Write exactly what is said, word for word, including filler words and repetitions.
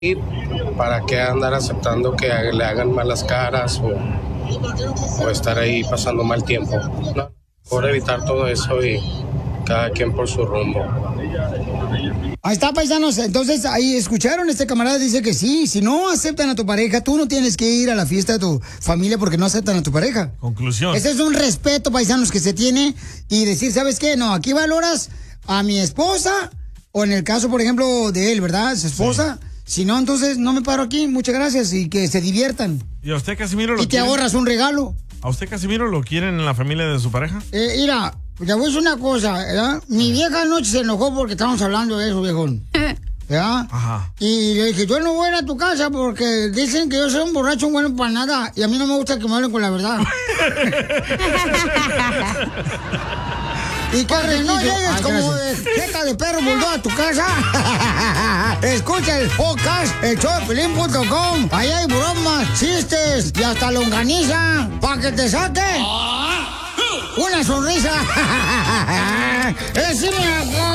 Y para qué andar aceptando que le hagan malas caras o, o estar ahí pasando mal tiempo. No, por evitar todo eso y cada quien por su rumbo. Ahí está, paisanos. Entonces, ahí escucharon, este camarada dice que sí, si no aceptan a tu pareja, tú no tienes que ir a la fiesta de tu familia porque no aceptan a tu pareja. Conclusión. Ese es un respeto, paisanos, que se tiene y decir, ¿sabes qué? No, aquí valoras a mi esposa o en el caso, por ejemplo, de él, ¿verdad? Su esposa. Sí. Si no, entonces no me paro aquí. Muchas gracias y que se diviertan. ¿Y a usted, Casimiro, lo Y te quieren? ahorras un regalo. ¿A usted, Casimiro, lo quieren en la familia de su pareja? Eh, mira, te voy a decir una cosa, ¿verdad? Mi vieja anoche se enojó porque estábamos hablando de eso, viejón. ¿Verdad? Ajá. Y le dije, yo no voy a ir a tu casa porque dicen que yo soy un borracho bueno para nada y a mí no me gusta que me hablen con la verdad. Y que no llegues como de jeta de perro bulldog a tu casa. Escucha el podcast, el show de Pelín punto com. Ahí hay bromas, chistes y hasta longaniza para que te saque una sonrisa. ¡Es